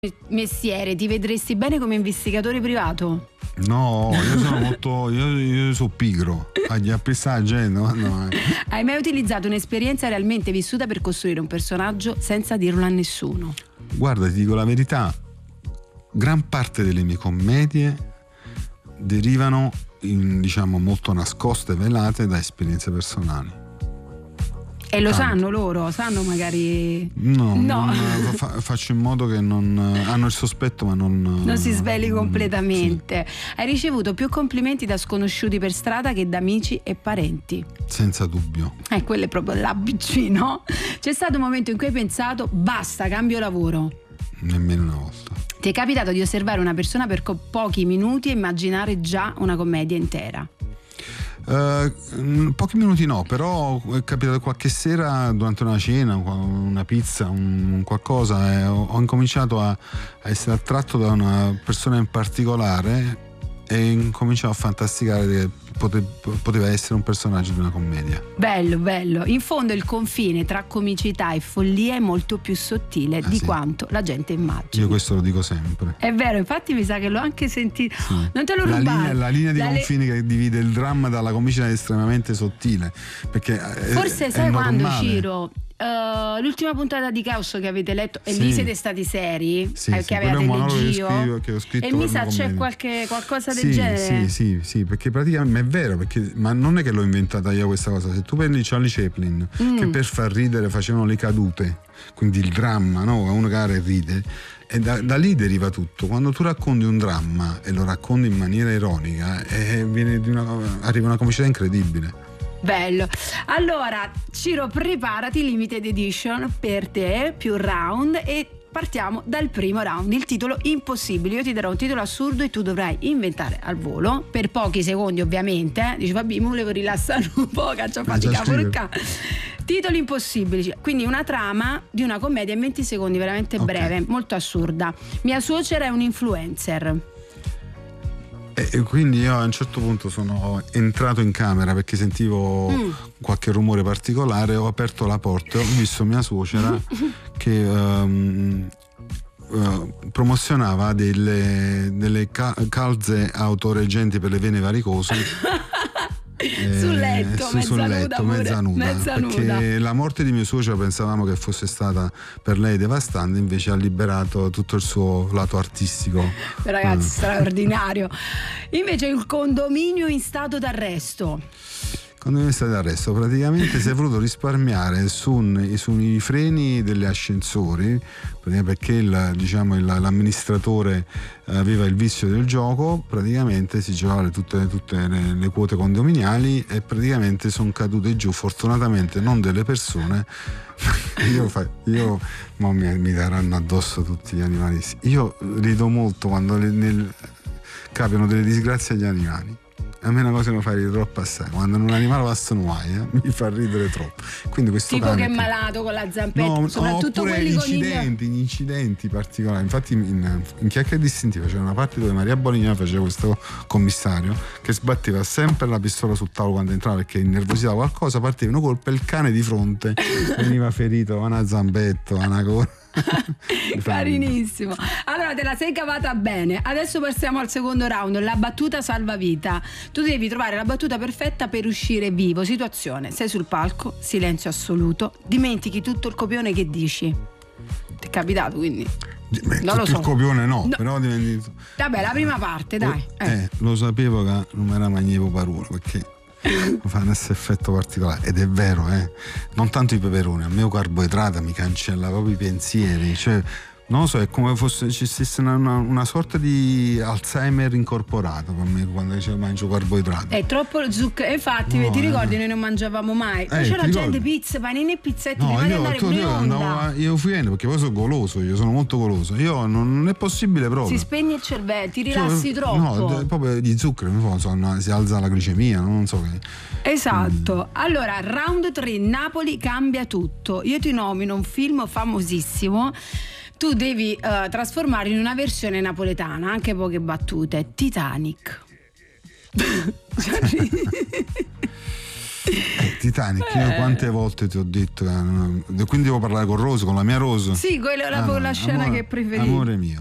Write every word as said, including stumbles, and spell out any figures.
mestiere, ti vedresti bene come investigatore privato? No, io sono molto. Io, io sono pigro. Agli appesta la gente. No, eh. Hai mai utilizzato un'esperienza realmente vissuta per costruire un personaggio senza dirlo a nessuno? Guarda, ti dico la verità: gran parte delle mie commedie derivano, in, diciamo, molto nascoste, velate da esperienze personali. E lo Tanto. sanno loro? Sanno magari? No, No. non, fa, faccio in modo che non hanno il sospetto, ma non Non si sveli completamente. Sì. Hai ricevuto più complimenti da sconosciuti per strada che da amici e parenti? Senza dubbio. Eh, quello è proprio l'A B C, no? C'è stato un momento in cui hai pensato basta, cambio lavoro? Nemmeno una volta. Ti è capitato di osservare una persona per co- pochi minuti e immaginare già una commedia intera? Uh, pochi minuti no, però è capitato qualche sera durante una cena, una pizza, un qualcosa, e ho, ho incominciato a, a essere attratto da una persona in particolare e incominciavo a fantasticare che pote, poteva essere un personaggio di una commedia. Bello, bello. In fondo il confine tra comicità e follia è molto più sottile ah, di sì. quanto la gente immagina. Io questo lo dico sempre. È vero, infatti mi sa che l'ho anche sentito. Sì. Non te lo la rubare. linea, la linea di La confine le... che divide il dramma dalla comicità è estremamente sottile, perché forse è, sai è quando, normale. Ciro? Uh, l'ultima puntata di Caos che avete letto, e sì. lì siete stati seri, sì, eh, sì, che avevate quello è un il monologo che, Gio, scrivo, che ho scritto e mi per sa una c'è commedia. qualche, qualcosa del sì, genere. sì, sì, sì, perché praticamente è vero, perché, ma non è che l'ho inventata io questa cosa. Se tu prendi Charlie Chaplin, Mm. che per far ridere facevano le cadute, quindi il dramma, no? Uno che ride, e da, da lì deriva tutto. Quando tu racconti un dramma e lo racconti in maniera ironica, e viene di una, arriva una comicità incredibile. Bello. Allora, Ciro, preparati, limited edition per te, più round, e partiamo dal primo round. Il titolo impossibile. Io ti darò un titolo assurdo e tu dovrai inventare al volo, per pochi secondi ovviamente, eh. Dici vabbè, mi volevo rilassare un po', caccia fatica porca. Titoli impossibili, quindi una trama di una commedia in venti secondi, veramente Okay. breve, molto assurda. Mia suocera è un influencer. E quindi io a un certo punto sono entrato in camera perché sentivo mm. qualche rumore particolare, ho aperto la porta e ho visto mia suocera che um, uh, promozionava delle, delle ca- calze autoreggenti per le vene varicose. Sul letto, su, mezza sul nuda letto, pure, mezza nuda, mezza perché nuda. la morte di mio suocero pensavamo che fosse stata per lei devastante, invece ha liberato tutto il suo lato artistico. Ragazzi, mm. straordinario. Invece il condominio in stato d'arresto. Quando mi state d'arresto, praticamente si è voluto risparmiare su, sui freni degli ascensori, perché il, diciamo, il, l'amministratore aveva il vizio del gioco, praticamente si giocava tutte, tutte le, le quote condominiali e praticamente sono cadute giù, fortunatamente non delle persone. io, fa, io mo mi, mi daranno addosso tutti gli animalisti. Io rido molto quando le, nel, capitano delle disgrazie agli animali. A me una cosa mi fa ridere troppo assai. Quando un animale passa nuai, eh, mi fa ridere troppo. Quindi questo tipo cane che è malato con la zampetta, no, soprattutto oppure quelli gli con incidenti, gli incidenti particolari. Infatti in, in Chiacchiere Distintive c'era una parte dove Maria Bonigna faceva questo commissario che sbatteva sempre la pistola sul tavolo quando entrava perché innervosiva qualcosa, partiva una colpa e il cane di fronte veniva ferito a una zambetta, a una cosa. Carinissimo. Allora te la sei cavata bene. Adesso passiamo al secondo round, la battuta salvavita. Tu devi trovare la battuta perfetta per uscire vivo. Situazione: sei sul palco, silenzio assoluto, dimentichi tutto il copione che dici. Ti è capitato, quindi? Beh, non lo so. Il copione no, no. però diventi... Vabbè, la prima parte, dai. Eh, eh lo sapevo che non mi era magnevo parulo perché fa questo effetto particolare, ed è vero, eh non tanto i peperoni, a me carboidrato mi cancella proprio i pensieri, cioè non lo so, è come fosse ci stesse una, una, una sorta di Alzheimer incorporato per me quando dicevo mangio carboidrato. È troppo zucchero, infatti no, ti ricordi eh. noi non mangiavamo mai, eh, c'era gente pizza, panini e pizzetti, no, prima di io, andare tu, pure in io onda. andavo, io fui perché poi sono goloso, io sono molto goloso, io non, non è possibile proprio. Si spegne il cervello, ti rilassi cioè, troppo. No, proprio di zucchero mi fa, si alza la glicemia, non so che. Esatto. Mm. Allora, round tre, Napoli cambia tutto. Io ti nomino un film famosissimo. Tu devi uh, trasformarlo in una versione napoletana, anche poche battute. Titanic. Eh, Titanic, io Eh. quante volte ti ho detto, eh, quindi devo parlare con Rose, con la mia Rose? Sì, quella è la, Ah, no, la scena amore- che preferisci. Amore mio.